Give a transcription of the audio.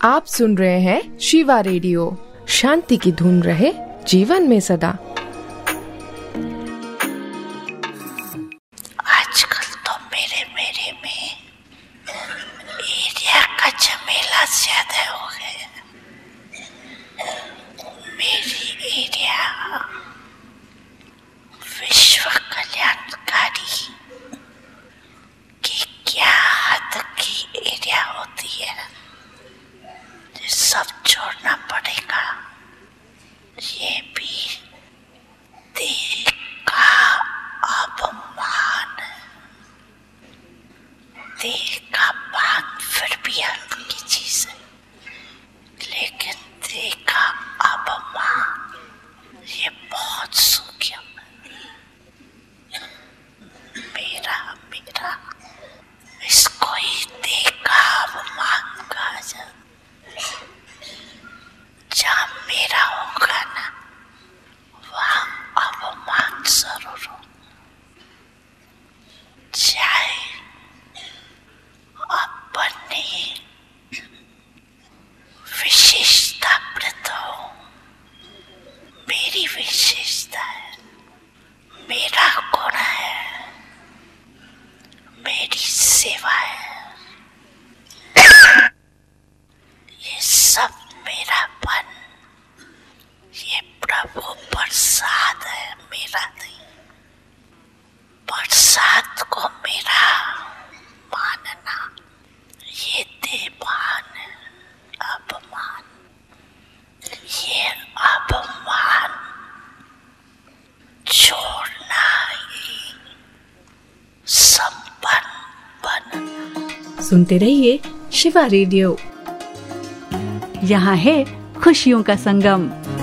आप सुन रहे हैं शिवा रेडियो। शांति की धुन रहे जीवन में सदा। आजकल तो मेरे में एरिया का झमेला ज्यादा हो गया। मेरी एरिया विश्व कल्याणकारी की क्या हद की एरिया होती है, सब छोड़ना पड़ेगा। ये भी देह का अपमान, देह का मान फिर भी हल्की चीज है, लेकिन देह का अपमान ये बहुत सूक्ष्म है। मेरा इसको ही देह का अपमान कहा जाए। जहाँ मेरा होगा ना, वहाँ अपमान जरूर हो, चाहे अपनी विशेषता प्रत हो। मेरी विशेषता है, मेरा गुण है, मेरी सेवा है। ये सब मेरापन, ये प्रभु प्रसाद है, मेरा नहीं। प्रसाद को मेरा मानना ये देवान अपमान, ये अपमान छोड़ना ही संपन्न बनना। सुनते रहिए शिवा रेडियो। यहाँ है खुशियों का संगम।